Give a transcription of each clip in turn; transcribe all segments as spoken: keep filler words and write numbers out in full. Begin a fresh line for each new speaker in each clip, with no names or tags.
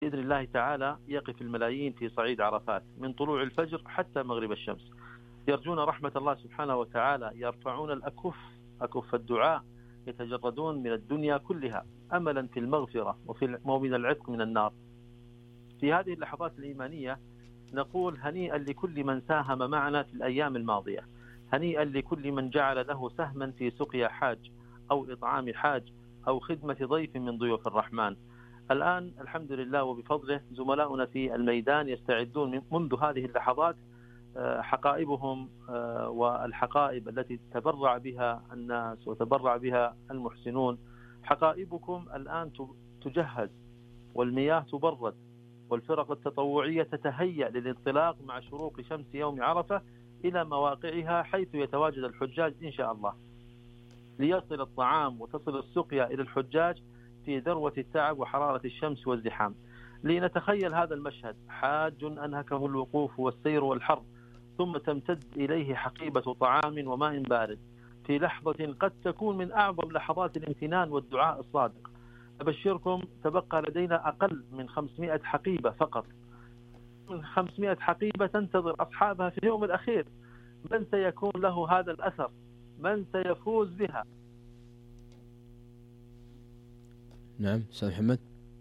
بإذن الله تعالى يقف الملايين في صعيد عرفات من طلوع الفجر حتى مغرب الشمس، يرجون رحمة الله سبحانه وتعالى، يرفعون الأكف أكف الدعاء، يتجردون من الدنيا كلها أملا في المغفرة وفي ومن العتق من النار. في هذه اللحظات الإيمانية نقول هنيئا لكل من ساهم معنا في الأيام الماضية، هنيئا لكل من جعل له سهما في سقيا حاج أو إطعام حاج أو خدمة ضيف من ضيوف الرحمن. الآن الحمد لله وبفضله زملاؤنا في الميدان يستعدون منذ هذه اللحظات، حقائبهم والحقائب التي تبرع بها الناس وتبرع بها المحسنون، حقائبكم الآن تجهز والمياه تبرد والفرق التطوعية تتهيأ للانطلاق مع شروق شمس يوم عرفة إلى مواقعها حيث يتواجد الحجاج إن شاء الله، ليصل الطعام وتصل السقيا إلى الحجاج في ذروة التعب وحرارة الشمس والزحام. لنتخيل هذا المشهد: حاج أنهكه الوقوف والسير والحر، ثم تمتد إليه حقيبة طعام وماء بارد في لحظة قد تكون من أعظم لحظات الامتنان والدعاء الصادق. أبشركم تبقى لدينا أقل من خمسمائة حقيبة فقط، من خمسمائة حقيبة تنتظر أصحابها في اليوم الأخير. من سيكون له هذا الأثر؟ من سيفوز بها؟
نعم أستاذ محمد.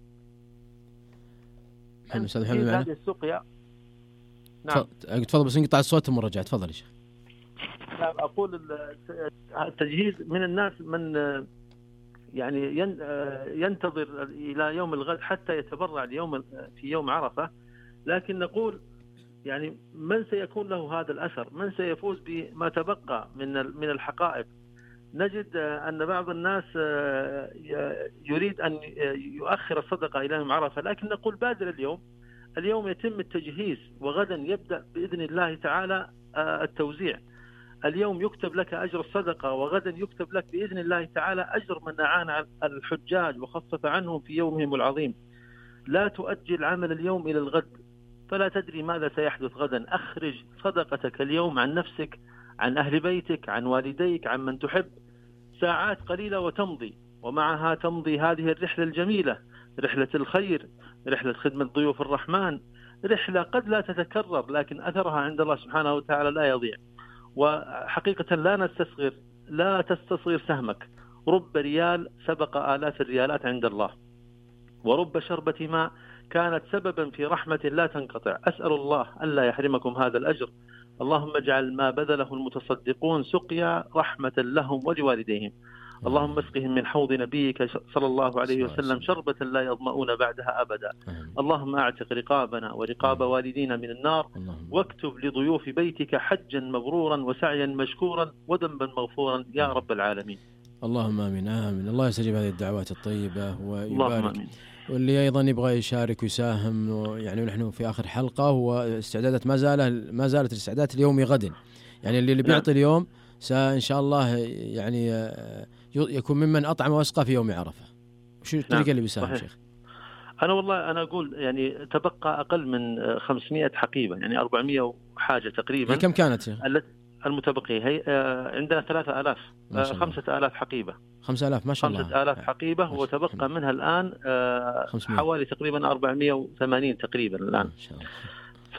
محمد أستاذ محمد معنا؟
هذه السقيا. نعم
تفضل بس انقطع الصوت ثم رجع. تفضل يا شيخ.
نعم أقول التجهيز من الناس من يعني ينتظر إلى يوم الغد حتى يتبرع اليوم في يوم عرفة، لكن نقول يعني من سيكون له هذا الأثر؟ من سيفوز بما تبقى من من الحقائب؟ نجد أن بعض الناس يريد أن يؤخر الصدقة إلى يوم عرفة، لكن نقول بادر اليوم. اليوم يتم التجهيز وغدا يبدأ بإذن الله تعالى التوزيع. اليوم يكتب لك أجر الصدقة وغدا يكتب لك بإذن الله تعالى أجر من أعان على الحجاج وخفف عنهم في يومهم العظيم. لا تؤجل عمل اليوم إلى الغد، فلا تدري ماذا سيحدث غدا. أخرج صدقتك اليوم عن نفسك، عن أهل بيتك، عن والديك، عن من تحب. ساعات قليلة وتمضي، ومعها تمضي هذه الرحلة الجميلة، رحلة الخير، رحلة خدمة ضيوف الرحمن، رحلة قد لا تتكرر لكن أثرها عند الله سبحانه وتعالى لا يضيع. وحقيقة لا نستصغر، لا تستصغر سهمك. رب ريال سبق آلاف الريالات عند الله، ورب شربة ماء كانت سببا في رحمة لا تنقطع. أسأل الله ألا يحرمكم هذا الأجر. اللهم اجعل ما بذله المتصدقون سقيا رحمة لهم ولوالديهم. اللهم اسقهم من حوض نبيك صلى الله عليه وسلم شربة لا يظمؤون بعدها أبدا. اللهم أعتق رقابنا ورقاب والدينا من النار، واكتب لضيوف بيتك حجا مبرورا وسعيا مشكورا وذنبا مغفورا يا رب العالمين.
اللهم آمين. آمين. الله يستجيب هذه الدعوات الطيبة ويبارك. واللي أيضا يبغى يشارك ويساهم، يعني نحن في آخر حلقة، واستعدادات ما زالت ما زالت الاستعدادات اليوم غد، يعني اللي بيعطي اليوم إن شاء الله يعني يكون ممن أطعم وأسقى في يوم عرفة. وشو الطريقة نعم. اللي بيساهم صحيح. شيخ؟
أنا والله أنا أقول يعني تبقى أقل من خمسمائة حقيبة، يعني أربعمائة وحاجة تقريبا.
هي كم كانت
المتبقية؟ هي عندنا ثلاثة آلاف، خمسة آلاف حقيبة.
خمسة آلاف ما شاء الله.
خمسة آلاف حقيبة، وتبقى منها الآن حوالي تقريبا أربعمائة وثمانين تقريبا الآن. ف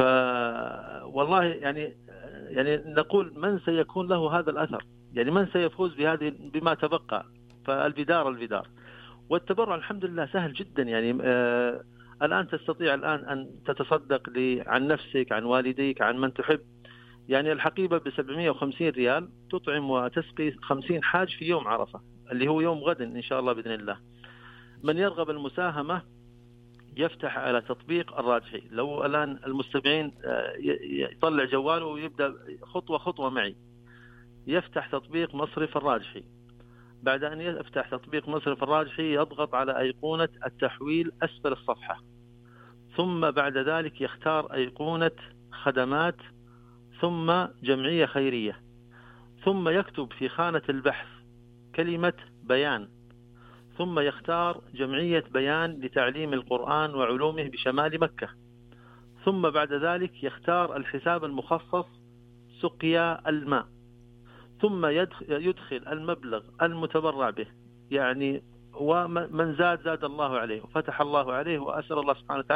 والله يعني يعني نقول من سيكون له هذا الأثر؟ يعني من سيفوز بهذه بما تبقى؟ فالبدار البدار والتبرع الحمد لله سهل جدا. يعني آه الآن تستطيع الآن أن تتصدق عن نفسك، عن والديك، عن من تحب. يعني الحقيبة بسبعمائة وخمسين ريال تطعم وتسقي خمسين حاج في يوم عرفة اللي هو يوم غد إن شاء الله بإذن الله. من يرغب المساهمة يفتح على تطبيق الراجحي. لو الآن المستمعين يطلع جواله ويبدأ خطوة خطوة معي، يفتح تطبيق مصرف الراجحي. بعد أن يفتح تطبيق مصرف الراجحي يضغط على أيقونة التحويل أسفل الصفحة، ثم بعد ذلك يختار أيقونة خدمات، ثم جمعية خيرية، ثم يكتب في خانة البحث كلمة بيان، ثم يختار جمعية بيان لتعليم القرآن وعلومه بشمال مكة، ثم بعد ذلك يختار الحساب المخصص سقيا الماء، ثم يدخل المبلغ المتبرع به. يعني ومن زاد زاد الله عليه وفتح الله عليه، وأسأل الله سبحانه وتعالى